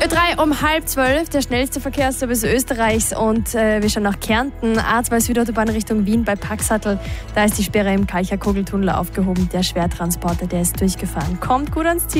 Ö3 um 11:30, der schnellste Verkehrsservice Österreichs, und wir schauen nach Kärnten. A2 Südautobahn Richtung Wien bei Paxattel. Da ist die Sperre im Kalcher Kugeltunnel aufgehoben. Der Schwertransporter, der ist durchgefahren. Kommt gut ans Ziel.